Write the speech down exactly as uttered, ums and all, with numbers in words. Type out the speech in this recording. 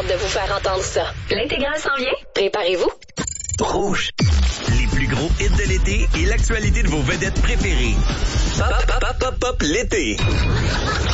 hâte de vous faire entendre ça. L'intégral s'en vient? Préparez-vous. Rouge. Les plus gros hits de l'été et l'actualité de vos vedettes préférées. Pop, pop, pop, pop, pop, l'été.